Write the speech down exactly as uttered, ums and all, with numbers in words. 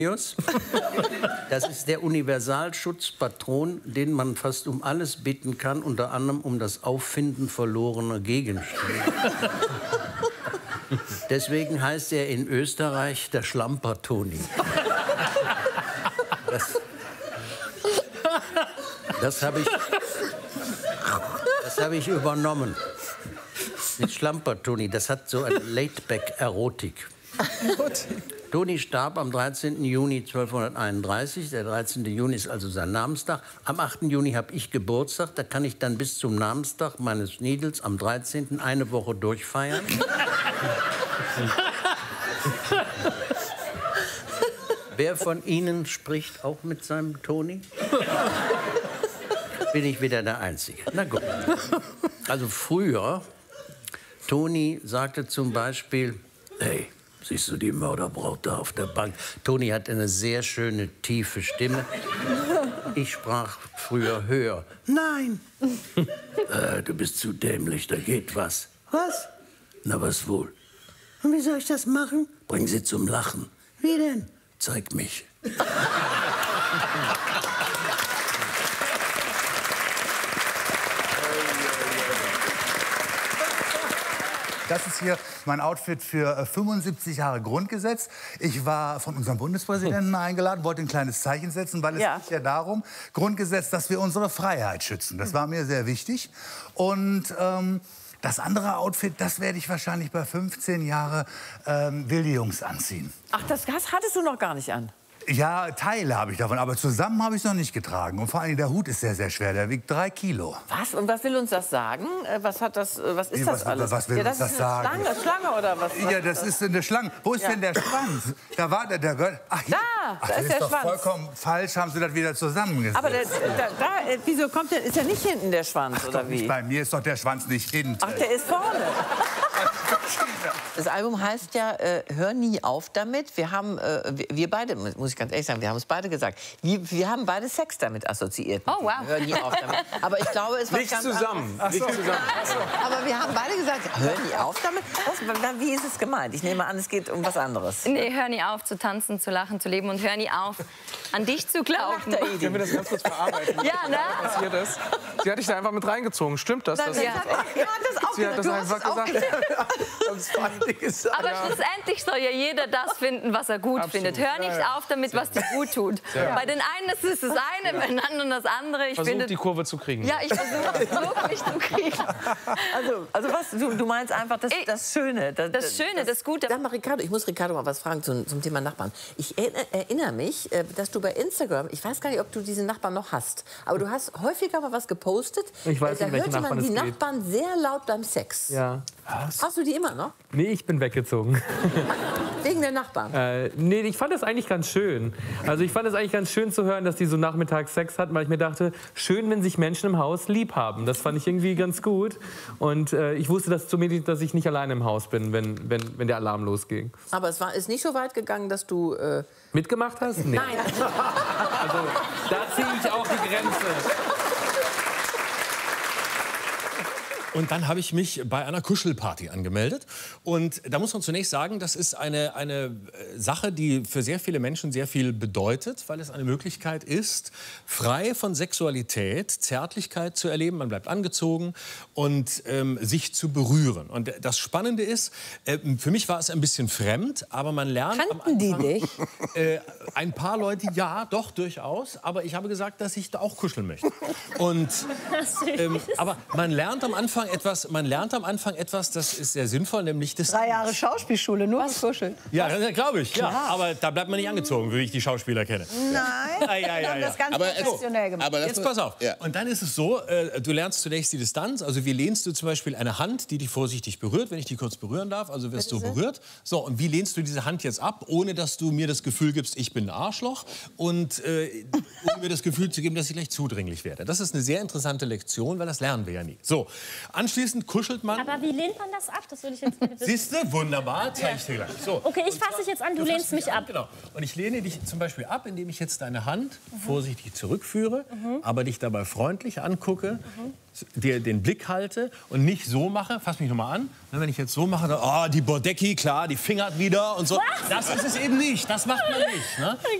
Das ist der Universalschutzpatron, den man fast um alles bitten kann, unter anderem um das Auffinden verlorener Gegenstände. Deswegen heißt er in Österreich der Schlamper-Toni. Das, das habe ich, das habe ich übernommen. Mit Schlamper-Toni, das hat so eine Laidback-Erotik. Toni starb am dreizehnten Juni zwölfhunderteinunddreißig. Der dreizehnte Juni ist also sein Namenstag. Am achten Juni habe ich Geburtstag. Da kann ich dann bis zum Namenstag meines Schniedels am dreizehnten eine Woche durchfeiern. Wer von Ihnen spricht auch mit seinem Toni? Bin ich wieder der Einzige. Na gut. Also früher, Toni sagte zum Beispiel, hey, siehst du die Mörderbraut da auf der Bank? Toni hat eine sehr schöne, tiefe Stimme. Ich sprach früher höher. Nein. äh, du bist zu dämlich, da geht was. Was? Na, was wohl? Und wie soll ich das machen? Bring sie zum Lachen. Wie denn? Zeig mich. Das ist hier mein Outfit für fünfundsiebzig Jahre Grundgesetz. Ich war von unserem Bundespräsidenten eingeladen, wollte ein kleines Zeichen setzen, weil es Ja. geht ja darum, Grundgesetz, dass wir unsere Freiheit schützen. Das war mir sehr wichtig. Und ähm, das andere Outfit, das werde ich wahrscheinlich bei fünfzehn Jahre ähm, wilde Jungs anziehen. Ach, das hattest du noch gar nicht an. Ja, Teile habe ich davon, aber zusammen habe ich es noch nicht getragen. Und vor allem der Hut ist sehr, sehr schwer. Der wiegt drei Kilo. Was? Und was will uns das sagen? Äh, Was hat das? äh, Was ist Wie, das was- alles? was will ja, uns das ist sagen? eine Schlange, Schlange oder was? was Ja, das ist eine Schlange. Wo ist Ja. denn der Schwanz? Da war der, der gehört. Ach, hier. Da, Ach, da das ist der doch Schwanz. vollkommen falsch, haben Sie das wieder zusammengesetzt. Aber der, da, da, äh, wieso kommt der? Ist ja nicht hinten der Schwanz Ach, oder doch wie? nicht bei mir ist doch der Schwanz nicht hinten. Ach, der ist vorne. Das Album heißt ja äh, Hör nie auf damit. Wir haben, äh, wir, wir beide, muss ich ganz ehrlich sagen, wir haben es beide gesagt, wir, wir haben beide Sex damit assoziiert. Oh, wow. Hör nie auf damit. Aber ich glaube, es war Nicht ganz zusammen. anders. Nicht zusammen. Aber wir haben beide gesagt, hör nie auf damit. Was, wie ist es gemeint? Ich nehme an, es geht um was anderes. Nee, hör nie auf zu tanzen, zu lachen, zu leben und hör nie auf, an dich zu glauben. Können wir das ganz kurz verarbeiten? Ja, ne? Was passiert ist? Sie hat dich da einfach mit reingezogen. Stimmt das? Nein, das sie ja. hat, er hat das auch Sie hat das gesagt. Du hast einfach es auch gesagt. Das fand ich es. Aber schlussendlich soll ja jeder das finden, was er gut Absolut. findet. Hör nicht auf damit, was dir gut tut. Bei den einen ist es das eine, bei den anderen das andere. Ich Versuch, finde, die Kurve zu kriegen. ja, ich versuche es wirklich zu kriegen. Also, also was, du, du meinst einfach das, Ich- das Schöne. Das, Das Schöne, das Gute. Sag mal, Ricardo, ich muss Ricardo mal was fragen zum, zum Thema Nachbarn. Ich erinner- erinnere mich, äh, dass du bei Instagram, ich weiß gar nicht, ob du diesen Nachbarn noch hast, aber du hast häufiger mal was gepostet. Ich weiß da nicht, welche hörte man Nachbarn die es geht. Nachbarn sehr laut beim Sex. Ja. Hast du die immer noch? Nee, ich bin weggezogen. Wegen der Nachbarn? Äh, nee, ich fand das eigentlich ganz schön. Also ich fand es eigentlich ganz schön zu hören, dass die so nachmittags Sex hatten, weil ich mir dachte, schön, wenn sich Menschen im Haus lieb haben. Das fand ich irgendwie ganz gut. Und äh, ich wusste dass zumindest, dass ich nicht alleine im Haus bin, wenn, wenn, wenn der Alarm losging. Aber es war, ist nicht so weit gegangen, dass du... Äh Mitgemacht hast? Nee. Nein. Also da ziehe ich auch die Grenze. Und dann habe ich mich bei einer Kuschelparty angemeldet. Und da muss man zunächst sagen, das ist eine, eine Sache, die für sehr viele Menschen sehr viel bedeutet, weil es eine Möglichkeit ist, frei von Sexualität, Zärtlichkeit zu erleben. Man bleibt angezogen und ähm, sich zu berühren. Und das Spannende ist, äh, für mich war es ein bisschen fremd, aber man lernt am Kannten die Anfang, dich? Äh, ein paar Leute, ja, doch, durchaus. Aber ich habe gesagt, dass ich da auch kuscheln möchte. Und, ähm, aber man lernt am Anfang etwas, man lernt am Anfang etwas, das ist sehr sinnvoll, nämlich das. Drei Jahre Schauspielschule, nur was kuscheln. Ja, glaube ich. Ja. Aber da bleibt man nicht angezogen, wie ich die Schauspieler kenne. Nein, Ja, ja, ja, wir haben ja. das ganz Aber es- professionell gemacht. aber das Jetzt pass auf. Ja. Und dann ist es so, äh, du lernst zunächst die Distanz. Also wie lehnst du zum Beispiel eine Hand, die dich vorsichtig berührt, wenn ich die kurz berühren darf. Also wirst du berührt. So, und wie lehnst du diese Hand jetzt ab, ohne dass du mir das Gefühl gibst, ich bin ein Arschloch. Und äh, ohne mir das Gefühl zu geben, dass ich gleich zudringlich werde. Das ist eine sehr interessante Lektion, weil das lernen wir ja nie. So, Anschließend kuschelt man. Aber wie lehnt man das ab? Das würde ich jetzt gerne wissen. Siehst du? Wunderbar, zeige ich dir gleich. So. Okay, ich fasse dich jetzt an, du lehnst mich ab. Genau. Und ich lehne dich zum Beispiel ab, indem ich jetzt deine Hand vorsichtig zurückführe, aber dich dabei freundlich angucke, dir den Blick halte und nicht so mache, fass mich noch mal an, wenn ich jetzt so mache, dann, oh, die Bordecki, klar, die fingert wieder und so. Was? Das ist es eben nicht, das macht man nicht. Ne?